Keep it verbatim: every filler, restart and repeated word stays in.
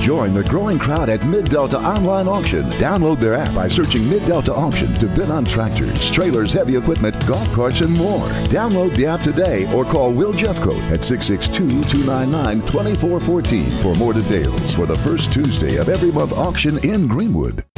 Join the growing crowd at Mid-Delta Online Auction. Download their app by searching Mid-Delta Auction to bid on tractors, trailers, heavy equipment, golf carts, and more. Download the app today or call Will Jeffcoat at six six two, two nine nine, two four one four for more details for the first Tuesday of every month auction in Greenwood.